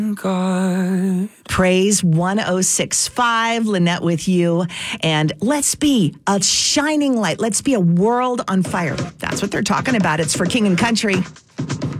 God. Praise 1065, Lynette with you. And let's be a shining light. Let's be a world on fire. That's what they're talking about. It's for King and Country.